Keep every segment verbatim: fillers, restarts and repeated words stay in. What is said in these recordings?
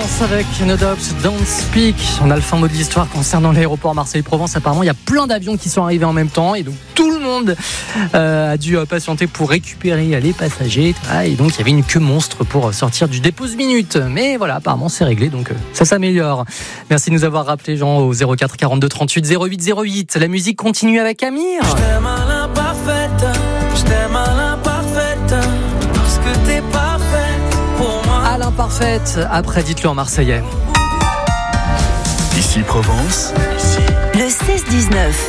Provence avec No Doubt, Don't Speak. On a le fin mot de l'histoire concernant l'aéroport Marseille-Provence. Apparemment, il y a plein d'avions qui sont arrivés en même temps et donc tout le monde euh, a dû euh, patienter pour récupérer les passagers. Ah, et donc, il y avait une queue monstre pour sortir du dépose minute. Mais voilà, apparemment, c'est réglé, donc euh, ça s'améliore. Merci de nous avoir rappelé, Jean, au zéro quatre quarante-deux trente-huit zéro huit zéro huit. La musique continue avec Amir. Je t'aime à l'imparfaite, je t'aime à l'imparfaite, parce que t'es parfaite pour moi. À l'imparfaite, après dites-le en marseillais. Ici Provence, ici. Le seize dix-neuf.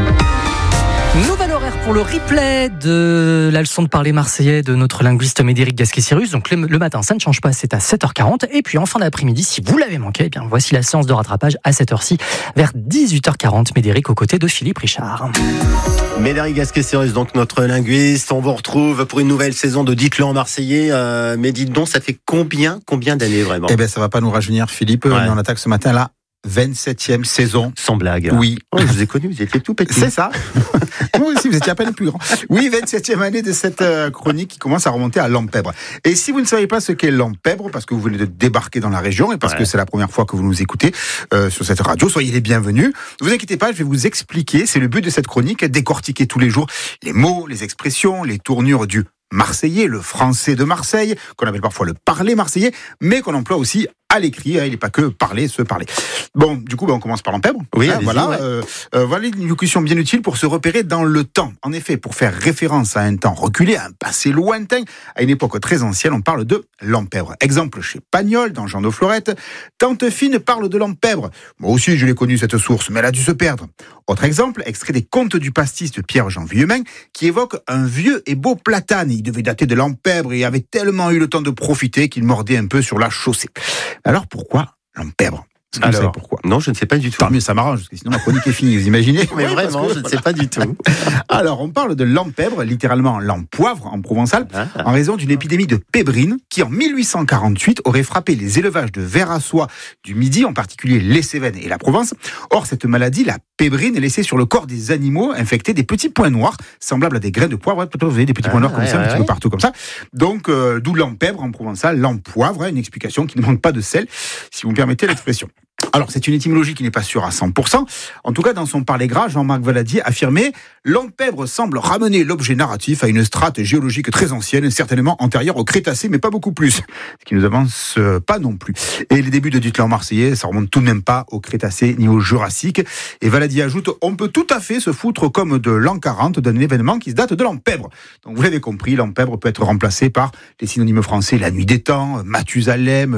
Nouvel horaire pour le replay de la leçon de parler marseillais de notre linguiste Médéric Gasquet-Cyrus. Donc le, le matin, ça ne change pas, c'est à sept heures quarante. Et puis en fin d'après-midi, si vous l'avez manqué, eh bien voici la séance de rattrapage à cette heure-ci, vers dix-huit heures quarante. Médéric aux côtés de Philippe Richard. Médéric Gasquet-Cyrus, donc notre linguiste. On vous retrouve pour une nouvelle saison de Dites-le en marseillais. Euh, mais dites donc, ça fait combien, combien d'années vraiment ? Eh bien, ça va pas nous rajeunir, Philippe. Ouais. On attaque ce matin là. vingt-septième saison. Sans blague. Oui. Oh, je vous ai connu, vous étiez tout petit. C'est ça. Moi aussi, vous étiez à peine plus grand. Oui, vingt-septième année de cette euh, chronique qui commence à remonter à Lampèbre. Et si vous ne savez pas ce qu'est Lampèbre, parce que vous venez de débarquer dans la région et parce ouais. que c'est la première fois que vous nous écoutez euh, sur cette radio, soyez les bienvenus. Ne vous inquiétez pas, je vais vous expliquer. C'est le but de cette chronique, décortiquer tous les jours les mots, les expressions, les tournures du marseillais, le français de Marseille, qu'on appelle parfois le parler marseillais, mais qu'on emploie aussi à l'écrit, il n'est pas que parler, se parler. Bon, du coup, ben, on commence par Lampèbre. Oui, hein, voilà, ouais. euh, euh, voilà une locution bien utile pour se repérer dans le temps. En effet, pour faire référence à un temps reculé, à un passé lointain, à une époque très ancienne, on parle de Lampèbre. Exemple chez Pagnol, dans Jean de Florette, Tante Fine parle de Lampèbre. Moi aussi, je l'ai connue cette source, mais elle a dû se perdre. Autre exemple, extrait des Contes du Pastis de Pierre-Jean Vuillemin, qui évoque un vieux et beau platane. Il devait dater de Lampèbre et avait tellement eu le temps de profiter qu'il mordait un peu sur la chaussée. Alors pourquoi Lampèbre ? Est-ce que vous savez pourquoi ? Non, je ne sais pas du tout. Tant mieux, ça m'arrange, parce que sinon ma chronique est finie, vous imaginez ? Mais oui, vraiment, que... je ne sais pas du tout. Alors, on parle de Lampèbre, littéralement l'empoivre en provençal, ah. en raison d'une épidémie de pébrine qui, en mille huit cent quarante-huit, aurait frappé les élevages de vers à soie du Midi, en particulier les Cévennes et la Provence. Or, cette maladie, la pébrine, laissait sur le corps des animaux infectés des petits points noirs, semblables à des graines de poivre. Vous voyez, des petits ah, points noirs comme ouais, ça, un ouais, petit ouais. peu partout comme ça. Donc, euh, d'où Lampèbre en provençal, l'empoivre, hein, une explication qui ne manque pas de sel, si vous me permettez l'expression. Alors, c'est une étymologie qui n'est pas sûre à cent pour cent. En tout cas, dans son Parler gras, Jean-Marc Valadier affirmait « Lampèbre semble ramener l'objet narratif à une strate géologique très ancienne, certainement antérieure au Crétacé, mais pas beaucoup plus. » Ce qui nous avance pas non plus. Et les débuts de Dites-le en marseillais, ça remonte tout de même pas au Crétacé ni au Jurassique. Et Valadier ajoute « On peut tout à fait se foutre comme de l'an quarante d'un événement qui se date de Lampèbre. » Donc, vous l'avez compris, Lampèbre peut être remplacé par les synonymes français « La nuit des temps »,« Mathusalem »,«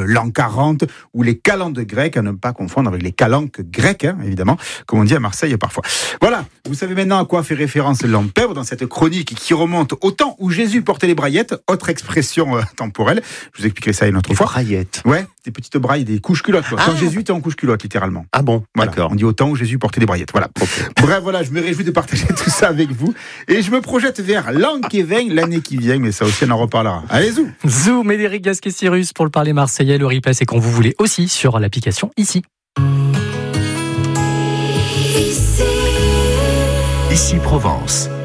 l'an quarante » ou les calendes grecques, à ne pas confondre avec les calanques grecques, hein, évidemment, comme on dit à Marseille parfois. Voilà, vous savez maintenant à quoi fait référence Lampèbre dans cette chronique qui remonte au temps où Jésus portait les braillettes, autre expression euh, temporelle. Je vous expliquerai ça une autre les fois. Braillettes. Ouais, des petites brailles, des couches culottes. Quoi. Ah. Quand Jésus était en couche culotte, littéralement. Ah bon, voilà. D'accord. On dit au temps où Jésus portait des braillettes. Voilà. Okay. Bref, voilà, je me réjouis de partager tout ça avec vous et je me projette vers l'an qui vient, l'année qui vient, mais ça aussi on en reparlera. Allez, zou. Zou, Médéric Gasquet-Cyrus pour le parler marseillais. Le replay, c'est quand vous voulez aussi sur l'application ici. Ici Provence.